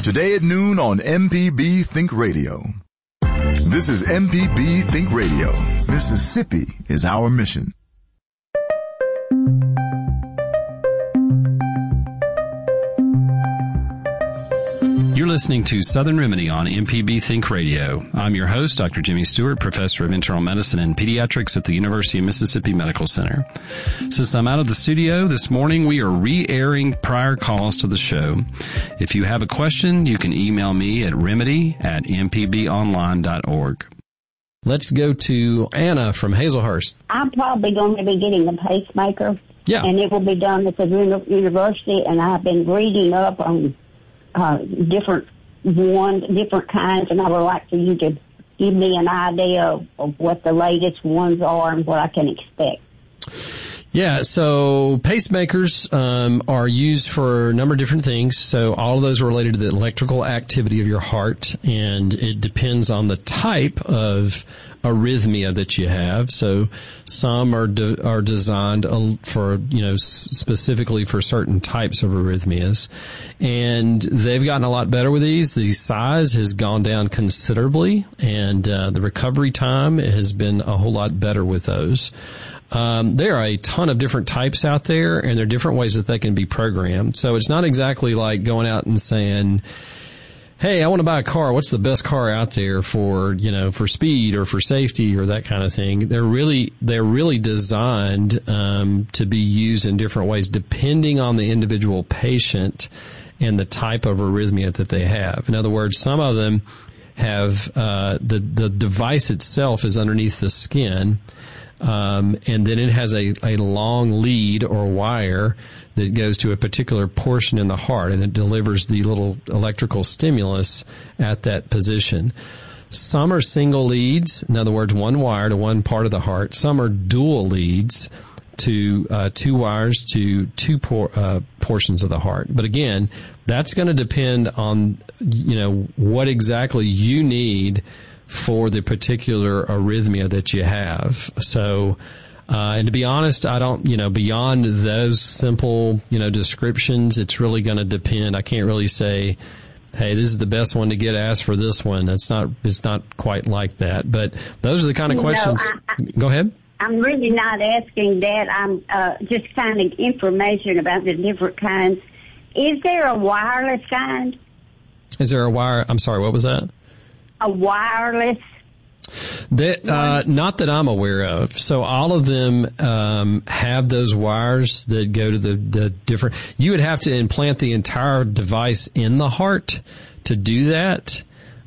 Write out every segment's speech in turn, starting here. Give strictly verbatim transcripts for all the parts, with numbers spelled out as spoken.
Today at noon on M P B Think Radio. This is M P B Think Radio. Mississippi is our mission. You're listening to Southern Remedy on M P B Think Radio. I'm your host, Doctor Jimmy Stewart, Professor of Internal Medicine and Pediatrics at the University of Mississippi Medical Center. Since I'm out of the studio this morning, we are re-airing prior calls to the show. If you have a question, you can email me at remedy at m p b online dot org. Let's go to Anna from Hazelhurst. I'm probably going to be getting a pacemaker. Yeah. And it will be done at the university, and I've been reading up on Uh, different ones, different kinds, and I would like for you to give me an idea of, of what the latest ones are and what I can expect. Yeah, so pacemakers um, are used for a number of different things. So all of those are related to the electrical activity of your heart, and it depends on the type of arrhythmia that you have. So some are de- are designed for, you know, specifically for certain types of arrhythmias, and they've gotten a lot better with these. The size has gone down considerably, and uh, the recovery time has been a whole lot better with those. Um, there are a ton of different types out there, and there are different ways that they can be programmed. So it's not exactly like going out and saying, hey, I want to buy a car. What's the best car out there for, you know, for speed or for safety or that kind of thing? They're really, they're really designed, um, to be used in different ways depending on the individual patient and the type of arrhythmia that they have. In other words, some of them have, uh, the, the device itself is underneath the skin. Um, and then it has a, a long lead or wire that goes to a particular portion in the heart, and it delivers the little electrical stimulus at that position. Some are single leads, in other words, one wire to one part of the heart. Some are dual leads to uh, two wires to two por- uh, portions of the heart. But again, that's going to depend on, you know, what exactly you need for the particular arrhythmia that you have. So, uh, and to be honest, I don't, you know, beyond those simple, you know, descriptions, it's really going to depend. I can't really say, hey, this is the best one to get, asked for this one. It's not, it's not quite like that. But those are the kind of questions. No, I, I, Go ahead. I'm really not asking that. I'm uh, just kind of information about the different kinds. Is there a wireless kind? Is there a wire? I'm sorry, what was that? A wireless? That, uh, not that I'm aware of. So all of them um, have those wires that go to the, the different. You would have to implant the entire device in the heart to do that.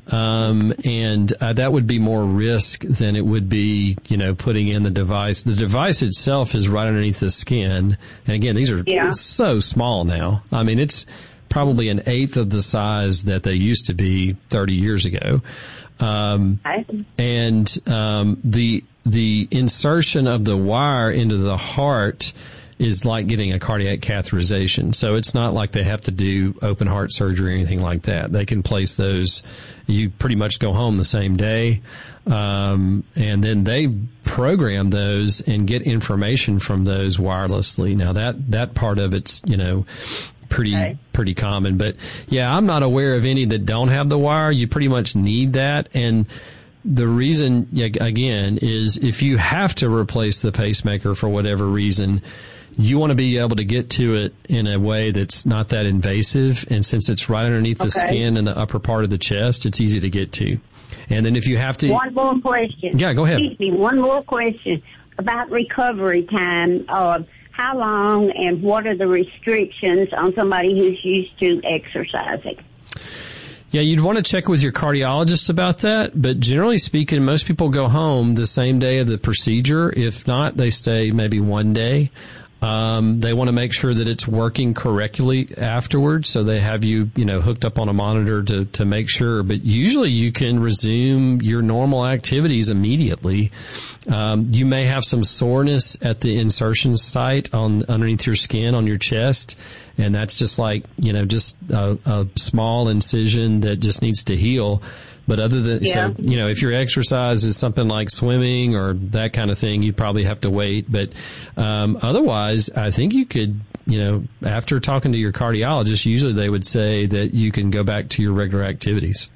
Um, and uh, that would be more risk than it would be, you know, putting in the device. The device itself is right underneath the skin. And again, these are yeah. so small now. I mean, it's probably an eighth of the size that they used to be thirty years ago. Um, and, um, the, the insertion of the wire into the heart is like getting a cardiac catheterization. So it's not like they have to do open heart surgery or anything like that. They can place those. You pretty much go home the same day. Um, and then they program those and get information from those wirelessly. Now that, that part of it's, you know, pretty, okay. pretty common. But yeah, I'm not aware of any that don't have the wire. You pretty much need that. And the reason, again, is if you have to replace the pacemaker for whatever reason, you want to be able to get to it in a way that's not that invasive. And since it's right underneath the okay. skin in the upper part of the chest, it's easy to get to. And then if you have to... One more question. Yeah, go ahead. Excuse me, one more question about recovery time. Uh, how long and what are the restrictions on somebody who's used to exercising? Yeah, you'd want to check with your cardiologist about that, but generally speaking, most people go home the same day of the procedure. If not, they stay maybe one day. Um, they want to make sure that it's working correctly afterwards, so they have you, you know, hooked up on a monitor to, to make sure. But usually you can resume your normal activities immediately. Um, you may have some soreness at the insertion site on underneath your skin on your chest, and that's just like, you know, just a, a small incision that just needs to heal. But other than, yeah. so, you know, if your exercise is something like swimming or that kind of thing, you'd probably have to wait. But um, otherwise, I think you could you know, after talking to your cardiologist, usually they would say that you can go back to your regular activities.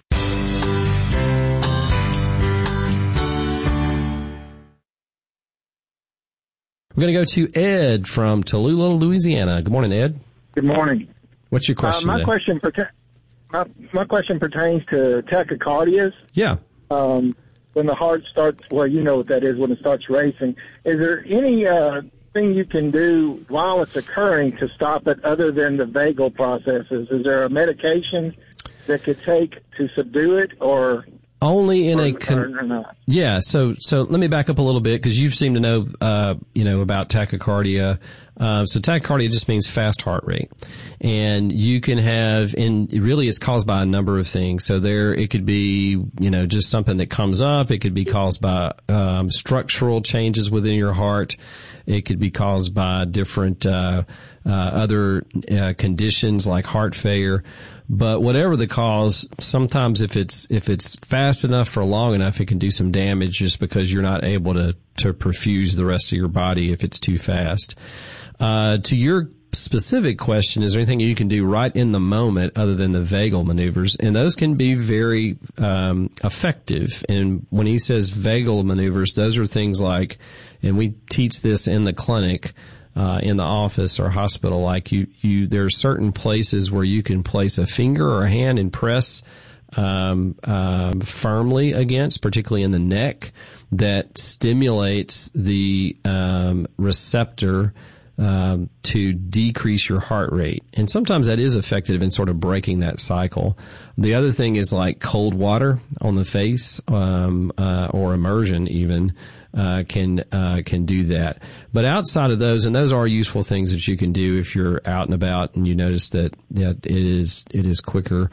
We're going to go to Ed from Tallulah, Louisiana. Good morning, Ed. Good morning. What's your question? Uh, my today? question perta- my, my question pertains to tachycardias. Yeah. Um, when the heart starts, well, you know what that is when it starts racing. Is there any uh, thing you can do while it's occurring to stop it, other than the vagal processes? Is there a medication that could take to subdue it, or? Only in or, a con- or, or not? Yeah, so so let me back up a little bit, because you seem to know uh you know about tachycardia. Uh, so tachycardia just means fast heart rate, and you can have, and really it's caused by a number of things. So there, it could be, you know, just something that comes up. It could be caused by um, structural changes within your heart. It could be caused by different uh, uh, other uh, conditions like heart failure. But whatever the cause, sometimes if it's if it's fast enough for long enough, it can do some damage just because you're not able to to perfuse the rest of your body if it's too fast. Uh, to your specific question, is there anything you can do right in the moment other than the vagal maneuvers? And those can be very um, effective. And when he says vagal maneuvers, those are things like, and we teach this in the clinic, uh, in the office or hospital, like you, you, there are certain places where you can place a finger or a hand and press um, um, firmly against, particularly in the neck, that stimulates the um, receptor Um, to decrease your heart rate. And sometimes that is effective in sort of breaking that cycle. The other thing is like cold water on the face, um, uh, or immersion even, uh, can, uh, can do that. But outside of those, and those are useful things that you can do if you're out and about and you notice that, that it is, it is quicker.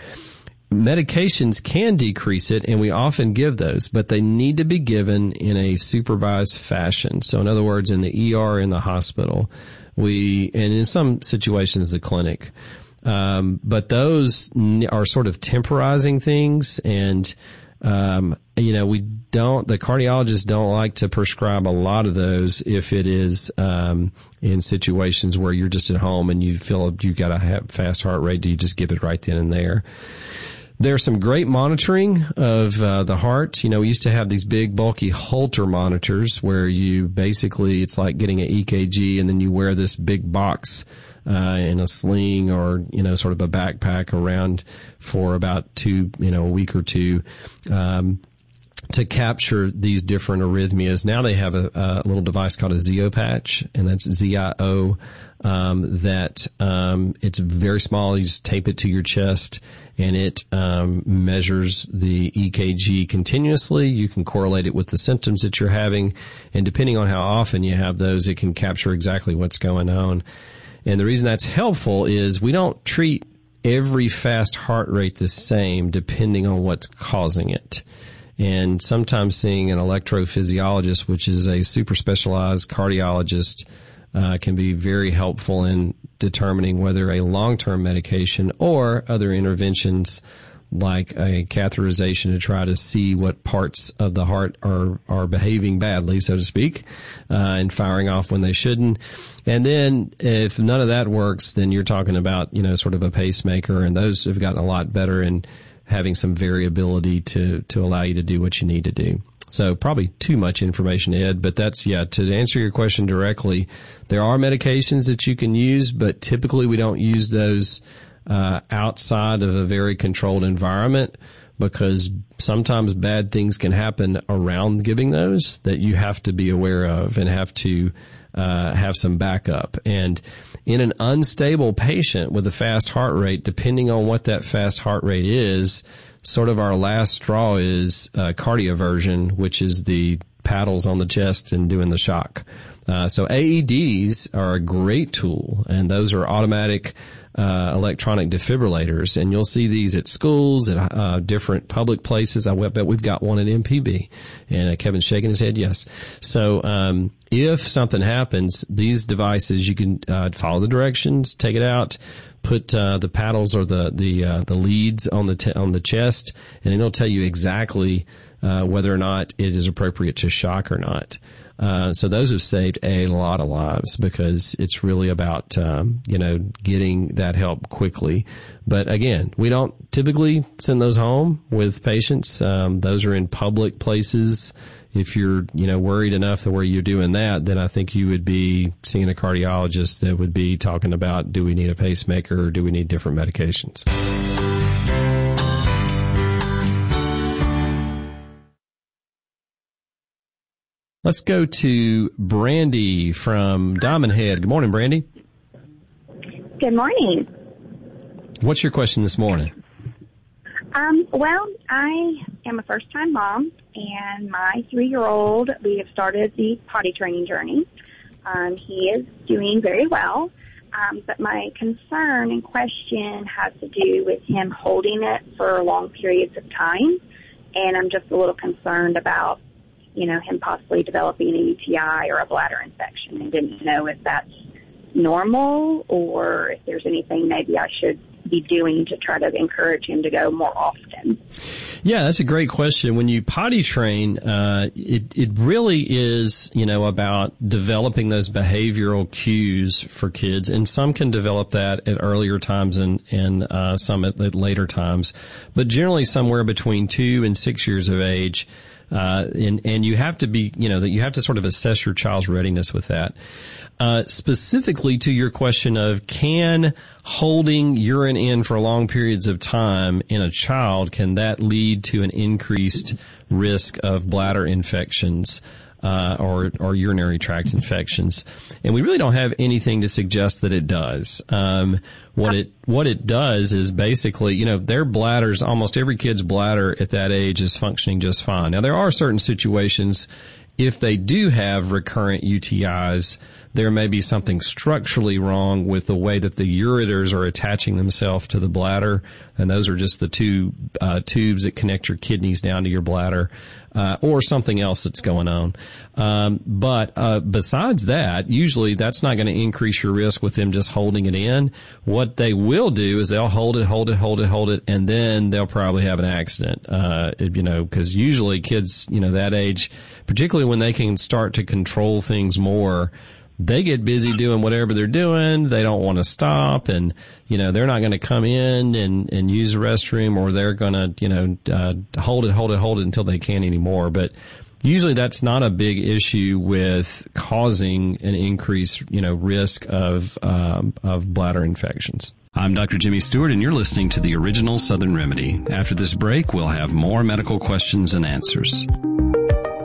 Medications can decrease it, and we often give those, but they need to be given in a supervised fashion. So in other words, in the E R, in the hospital, we, and in some situations, the clinic. Um, but those are sort of temporizing things, and, um, you know, we don't, the cardiologists don't like to prescribe a lot of those if it is, um, in situations where you're just at home and you feel you've got a fast heart rate. Do you just give it right then and there? There's some great monitoring of uh, the heart. You know, we used to have these big, bulky Holter monitors where you basically, it's like getting an E K G, and then you wear this big box uh, in a sling or, you know, sort of a backpack around for about two, you know, a week or two um, to capture these different arrhythmias. Now they have a, a little device called a Zio patch, and that's Z I O. Um, that, um, it's very small. You just tape it to your chest, and it, um, measures the E K G continuously. You can correlate it with the symptoms that you're having, and depending on how often you have those, it can capture exactly what's going on. And the reason that's helpful is we don't treat every fast heart rate the same depending on what's causing it. And sometimes seeing an electrophysiologist, which is a super specialized cardiologist, Uh, can be very helpful in determining whether a long-term medication or other interventions like a catheterization to try to see what parts of the heart are, are behaving badly, so to speak, uh, and firing off when they shouldn't. And then if none of that works, then you're talking about, you know, sort of a pacemaker, and those have gotten a lot better in having some variability to, to allow you to do what you need to do. So probably too much information, Ed, but that's, yeah, to answer your question directly, there are medications that you can use, but typically we don't use those uh outside of a very controlled environment, because sometimes bad things can happen around giving those that you have to be aware of and have to uh have some backup. And in an unstable patient with a fast heart rate, depending on what that fast heart rate is, sort of our last straw is uh, cardioversion, which is the paddles on the chest and doing the shock. Uh, so A E Ds are a great tool, and those are automatic uh, electronic defibrillators, and you'll see these at schools, at uh, different public places. I bet we've got one at M P B, and uh, Kevin's shaking his head yes. So um, if something happens, these devices, you can uh, follow the directions, take it out, put uh, the paddles or the the uh, the leads on the t- on the chest, and it'll tell you exactly uh, whether or not it is appropriate to shock or not. Uh, so those have saved a lot of lives because it's really about, um, you know, getting that help quickly. But again, we don't typically send those home with patients. Um, those are in public places. If you're, you know, worried enough that where you're doing that, then I think you would be seeing a cardiologist that would be talking about, do we need a pacemaker or do we need different medications? Let's go to Brandy from Diamond Head. Good morning, Brandy. Good morning. What's your question this morning? Um, well, I am a first-time mom, and my three-year-old, we have started the potty training journey. Um, he is doing very well, um, but my concern and question has to do with him holding it for long periods of time, and I'm just a little concerned about, you know, him possibly developing a U T I or a bladder infection, and didn't know if that's normal or if there's anything maybe I should be doing to try to encourage him to go more often. Yeah, that's a great question. When you potty train, uh, it, it really is, you know, about developing those behavioral cues for kids. And some can develop that at earlier times and, and, uh, some at, at later times. But generally somewhere between two and six years of age. Uh, and, and you have to be, you know, that you have to sort of assess your child's readiness with that. Uh, specifically to your question of can holding urine in for long periods of time in a child, can that lead to an increased risk of bladder infections, uh, or, or urinary tract infections? And we really don't have anything to suggest that it does. Um, what it, what it does is basically, you know, their bladders, almost every kid's bladder at that age is functioning just fine. Now, there are certain situations, if they do have recurrent U T Is, there may be something structurally wrong with the way that the ureters are attaching themselves to the bladder, and those are just the two uh, tubes that connect your kidneys down to your bladder, uh, or something else that's going on. Um, but uh, besides that, usually that's not going to increase your risk with them just holding it in. What they will do is they'll hold it, hold it, hold it, hold it, and then they'll probably have an accident. Uh, you know, because usually kids, you know, that age, particularly when they can start to control things more, they get busy doing whatever they're doing. They don't want to stop, and, you know, they're not going to come in and, and use the restroom, or they're going to, you know, uh, hold it, hold it, hold it until they can't anymore. But usually that's not a big issue with causing an increased, you know, risk of, um, of bladder infections. I'm Doctor Jimmy Stewart, and you're listening to the Original Southern Remedy. After this break, we'll have more medical questions and answers.